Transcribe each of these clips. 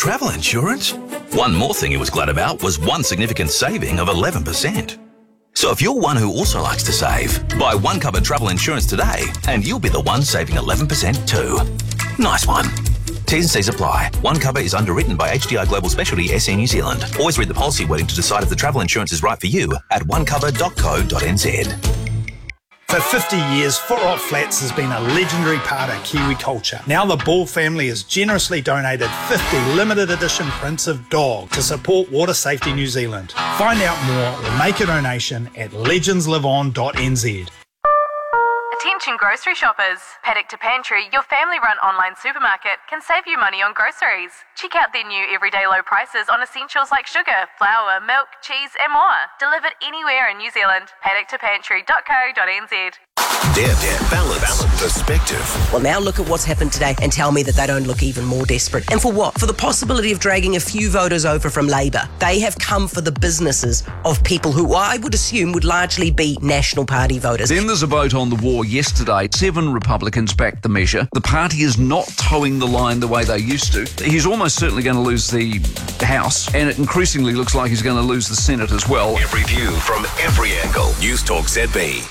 travel insurance. One more thing he was glad about was one significant saving of 11%. So if you're one who also likes to save, buy One Cover travel insurance today and you'll be the one saving 11% too. Nice one. T's and C's apply. One Cover is underwritten by HDI Global Specialty SE New Zealand. Always read the policy wording to decide if the travel insurance is right for you at onecover.co.nz. For 50 years, Foot Rot Flats has been a legendary part of Kiwi culture. Now the Ball family has generously donated 50 limited edition prints of dog to support Water Safety New Zealand. Find out more or make a donation at legendsliveon.nz. Attention grocery shoppers. Paddock to Pantry, your family-run online supermarket, can save you money on groceries. Check out their new everyday low prices on essentials like sugar, flour, milk, cheese and more. Delivered anywhere in New Zealand. paddocktopantry.co.nz. Balance. Perspective. Well, now look at what's happened today and tell me that they don't look even more desperate. And for what? For the possibility of dragging a few voters over from Labour. They have come for the businesses of people who I would assume would largely be National Party voters. Then there's a vote on the war yesterday. 7 Republicans backed the measure. The party is not towing the line the way they used to. He's almost certainly going to lose the House, and it increasingly looks like he's going to lose the Senate as well. Every view from every angle. News Talk ZB.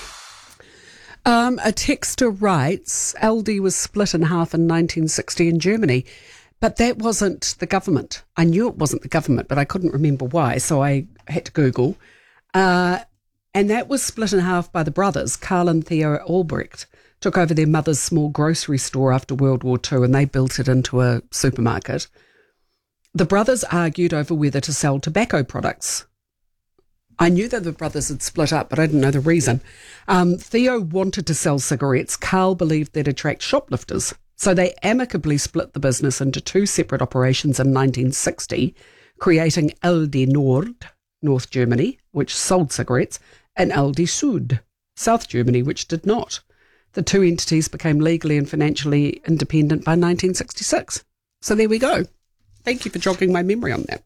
A texter writes, Aldi was split in half in 1960 in Germany, but that wasn't the government. I knew it wasn't the government, but I couldn't remember why, so I had to Google. And that was split in half by the brothers. Karl and Theo Albrecht took over their mother's small grocery store after World War II, and they built it into a supermarket. The brothers argued over whether to sell tobacco products. I knew that the brothers had split up, but I didn't know the reason. Theo wanted to sell cigarettes. Karl believed they'd attract shoplifters. So they amicably split the business into 2 separate operations in 1960, creating Aldi Nord, North Germany, which sold cigarettes, and Aldi Süd, South Germany, which did not. The 2 entities became legally and financially independent by 1966. So there we go. Thank you for jogging my memory on that.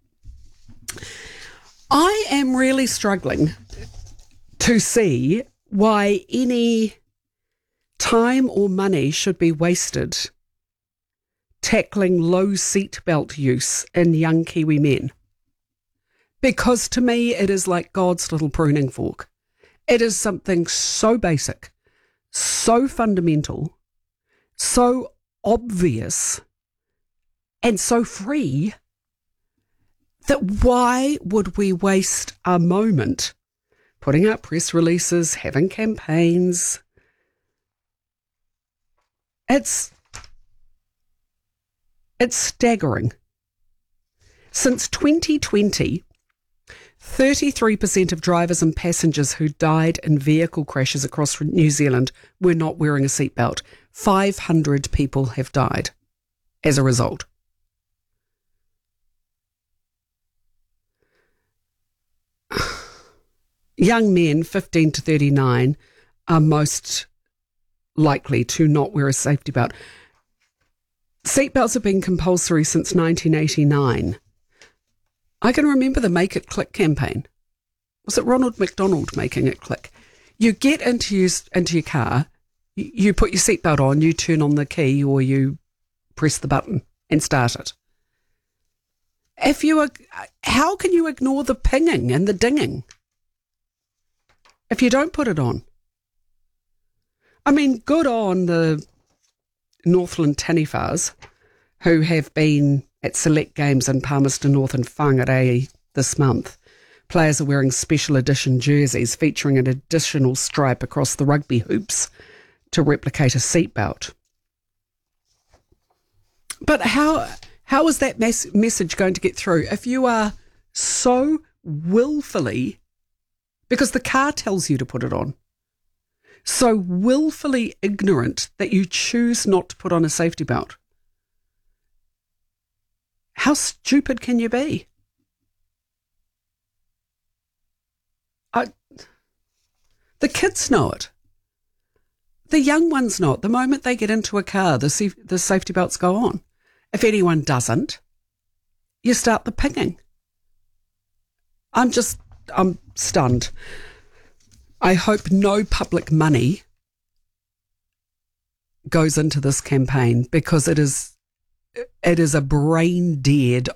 I am really struggling to see why any time or money should be wasted tackling low seatbelt use in young Kiwi men. Because to me, it is like God's little pruning fork. It is something so basic, so fundamental, so obvious, and so free that why would we waste a moment putting out press releases, having campaigns? It's staggering. Since 2020, 33% of drivers and passengers who died in vehicle crashes across New Zealand were not wearing a seatbelt. 500 people have died as a result. Young men 15 to 39 are most likely to not wear a safety belt. Seatbelts have been compulsory since 1989. I can remember the Make It Click campaign. Was it Ronald McDonald making it click? You get into your car, you put your seatbelt on, you turn on the key or you press the button and start it. How can you ignore the pinging and the dinging if you don't put it on? I mean, good on the Northland Taniwhas who have been at select games in Palmerston North and Whangarei this month. Players are wearing special edition jerseys featuring an additional stripe across the rugby hoops to replicate a seatbelt. But how is that message going to get through if you are so willfully, because the car tells you to put it on, so willfully ignorant that you choose not to put on a safety belt? How stupid can you be? The kids know it. The young ones know it. The moment they get into a car, the safety belts go on. If anyone doesn't, you start the pinging. I'm stunned. I hope no public money goes into this campaign because it is a brain-dead